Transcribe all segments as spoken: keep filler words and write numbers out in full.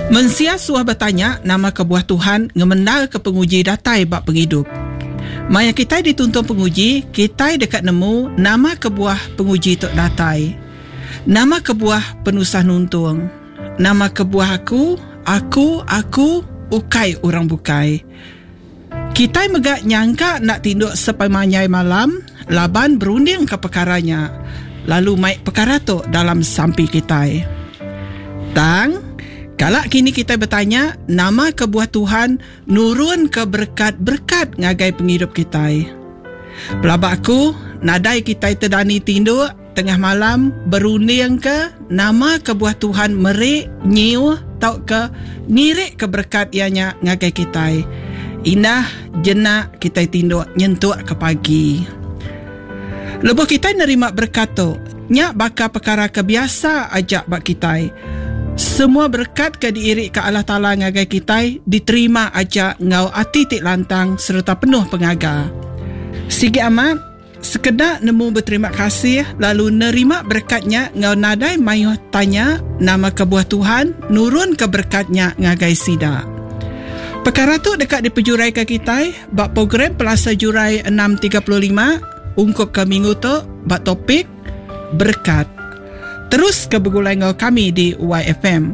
Mensia suah bertanya nama kebuah Tuhan ngemendal ke penguji datai bak penghidup. Maya kita dituntun penguji, kita dekat nemu nama kebuah penguji tok datai. Nama kebuah penusah nuntung. Nama kebuah aku, aku, aku, ukai orang bukai. Kita megak nyangka nak tinduk sepemanyai malam, laban berunding ke perkaranya. Lalu maik perkara tu dalam sampi kita. Tang, kalak kini kita bertanya, nama kebuah Tuhan nurun ke berkat-berkat ngagai penghidup kita. Pelabak aku, nadai kita terdani tinduk, tengah malam berunding ke nama kebuah Tuhan merik, nyiu, tau ke ngirik ke berkat ianya ngagai kita. Indah, jenak kita tinduk nyentuk ke pagi. Lebuh kita nerima berkat tu, nyak bakal perkara kebiasa ajak bak kita. Semua berkat ke diirik ke Allah Ta'ala ngagai kita diterima aja ngau ati tik lantang serta penuh pengaga. Sigi amat, sekedar nemu berterima kasih lalu nerima berkatnya ngau nadai mayuh tanya nama kebuah Tuhan nurun ke berkatnya ngagai sida. Perkara tu dekat dipejurai ke kita bak program Pelasa Jurai enam tiga lima ungkup ke minggu tu bak topik berkat. Terus ke bergulai ngau kami di Y F M.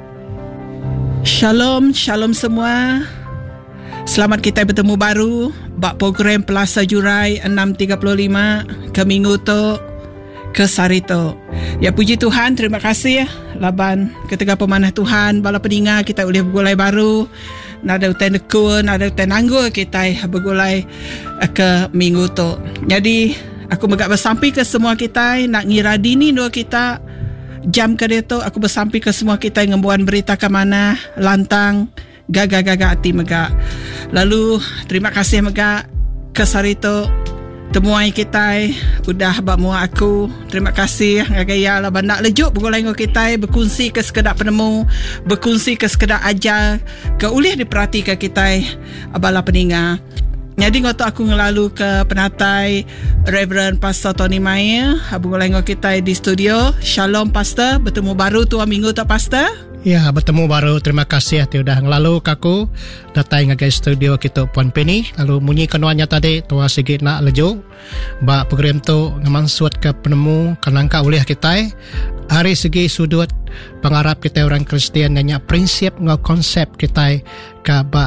Shalom, shalom semua. Selamat kita bertemu baru bak program Pelasa Jurai enam tiga lima ke minggu tu ke sari tu. Ya puji Tuhan, terima kasih laban ketika pemanah Tuhan bala peninga kita boleh bergulai baru. Nada utai nekun, nada utai nanggul kita bergulai ke minggu tu. Jadi aku megak bersampi ke semua kita nak ngira dini dua kita jam ke dia tu aku bersampi ke semua kita ngembuan berita ke mana lantang gaga-gaga hati megak. Lalu terima kasih megak ke sari tu temuai kita udah bak mua aku. Terima kasih ngagaya lah nak lejuk bergulai dengan kita berkongsi ke sekedar penemu, berkongsi ke sekedar ajar ke ulih diperhati ke kita abala peninga. Jadi ngoto aku ngelalu ke penatai Reverend Pastor Tony Maya bergulai dengan kita di studio. Shalom Pastor, bertemu baru tua minggu tak Pastor? Ya, bertemu baru. Terima kasih tu dah ngelalu kaku datang ngagai studio kita Puan Penny. Lalu munyi kenuanya tadi tua sikit nak lejuk. Ba program tu ngemansut ke penemu kanangka ulih kita. Hari segi sudut pengarap kita orang Kristian nanya prinsip ngau konsep kita ka ba